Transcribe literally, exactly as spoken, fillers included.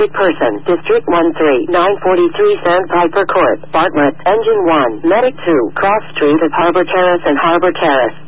traffic person, District one three nine forty-three Sandpiper Court, Bartlett, Engine one, Medic two, Cross Street at Harbor Terrace and Harbor Terrace.